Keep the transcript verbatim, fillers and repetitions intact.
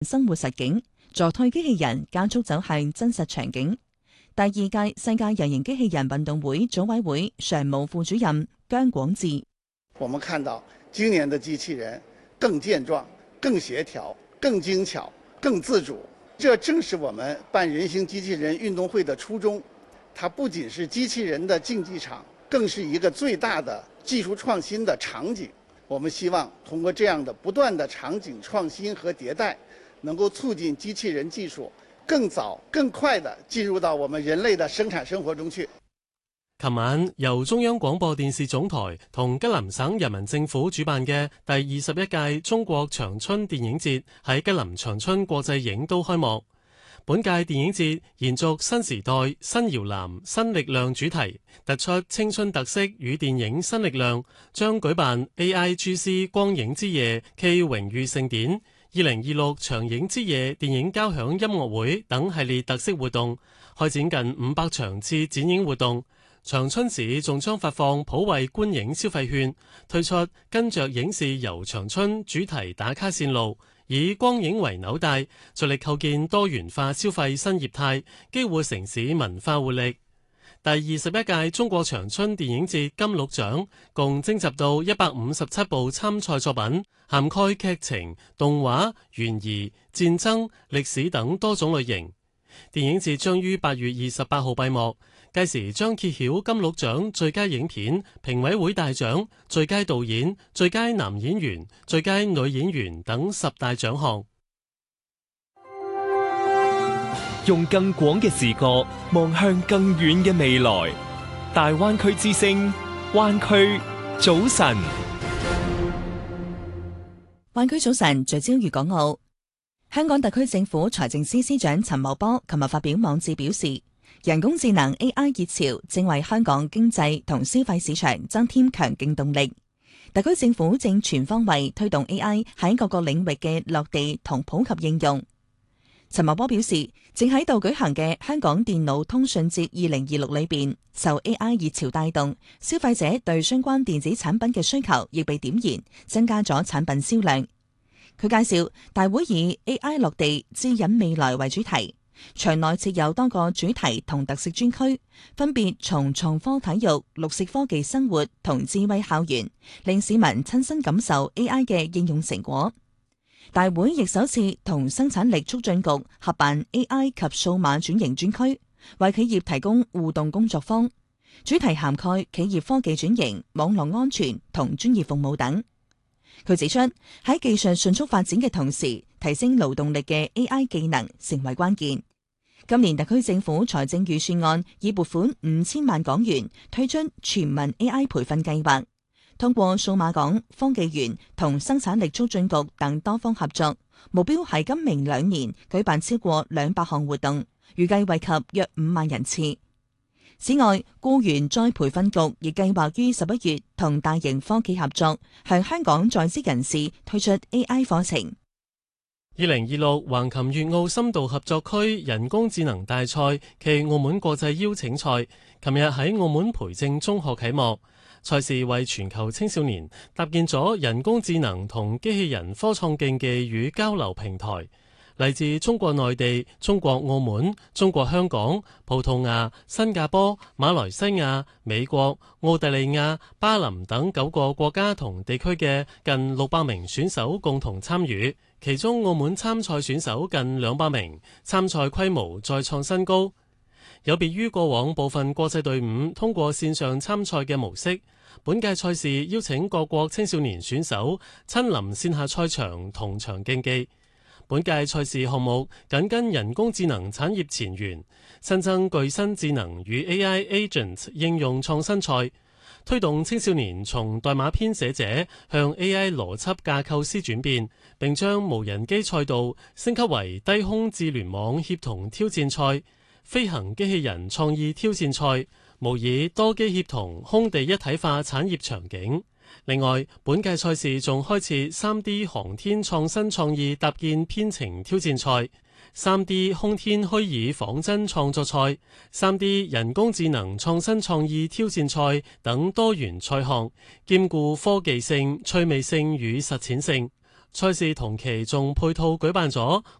生活實境，助推機器人加速走向真實場景。第二屆世界人形機器人運動會組委會常務副主任姜廣智： 我們看到今年的機器人更健壯、更協調、更精巧、更自主，這正是我們辦人形機器人運動會的初衷。它不僅是機器人的競技場，更是一個最大的技術創新的場景。我們希望通過這樣的不斷的場景創新和迭代，能夠促進機器人技術更早、更快地進入到我們人類的生產生活中去。 琴晚由中央廣播電視總台同吉林省人民政府主辦嘅第二十一屆中國長春電影節喺吉林長春國際影都開幕。本屆電影節延續新時代、新搖籃、新力量主題，突出青春特色與電影新力量，將舉辦 A I G C 光影之夜暨榮譽盛典、二零二六長影之夜電影交響音樂會等系列特色活動，開展近五百場次展映活動。長春市仲將發放普惠觀影消費券，推出跟着影視遊長春主題打卡線路，以光影為紐帶，着力構建多元化消費新業態，激活城市文化活力。第二十一屆中國長春電影節金鹿獎共徵集到一百五十七部參賽作品，涵蓋劇情、動畫、懸疑、戰爭、歷史等多種類型。電影節將於八月二十八號閉幕，屆時將揭曉金鹿獎最佳影片、評委會大獎、最佳導演、最佳男演員、最佳女演員等十大獎項。 用更廣嘅視覺望向更遠嘅未來，大灣區之聲，灣區早晨。 灣區早晨聚焦粵港澳。香港特區政府財政司司長陳茂波琴日發表網誌表示，人工智能 A I 熱潮正為香港經濟同消費市場增添強勁動力。特區政府正全方位推動 A I 喺各個領域嘅落地同普及應用。陳茂波表示，正喺度舉行嘅香港電腦通訊節二零二六裏邊，受 A I 熱潮帶動，消費者對相關電子產品嘅需求亦被點燃，增加咗產品銷量。佢介紹大會以 A I 落地指引未來為主題，場內設有多個主題同特色專區，分別從創科體育、綠色科技生活同智慧校園，令市民親身感受 A I 嘅應用成果。大會亦首次同生產力促進局合辦 A I 及數碼轉型專區，為企業提供互動工作坊，主題涵蓋企業科技轉型、網絡安全同專業服務等。佢指出，喺技術迅速發展嘅同時，提升勞動力嘅 A I 技能成為關鍵。今年特區政府財政預算案以撥款五千萬港元推出全民 A I 培訓計劃，通過數碼港、科技園同生產力促進局等多方合作，目標係今明兩年舉辦超過兩百項活動，預計惠及約五萬人次。此外，僱員再培訓局亦計劃於十一月同大型科技合作，向香港在職人士推出 A I 課程。 二零二六橫琴粵澳深度合作區人工智能大賽暨澳門國際邀請賽，琴日喺澳門培正中學啟幕。賽事為全球青少年搭建咗人工智能同機器人科創競技與交流平台。嚟自中國內地、中國澳門、中國香港、葡萄牙、新加坡、馬來西亞、美國、澳大利亞、巴林等九個國家同地區嘅近六百名選手共同參與，其中澳門參賽選手近兩百名，參賽規模再創新高。有別於過往部分國際隊伍通過線上參賽嘅模式，本屆賽事邀請各國青少年選手親臨線下賽場同場競技。本屆賽事項目緊跟人工智能產業前沿，新增具身智能與 A I Agent 應用創新賽，推動青少年從代碼編寫者向 A I 邏輯架構師轉變，並將無人機賽道升級為低空智聯網協同挑戰賽、飛行機器人創意挑戰賽，模擬多機協同空地一體化產業場景。另外，本屆賽事仲開設 三 D 航天創新創意搭建編程挑戰賽、三 D 空天虛擬仿真創作賽、三 D 人工智能創新創意挑戰賽等多元賽項，兼顧科技性、趣味性與實踐性。 賽事同期仲配套舉辦咗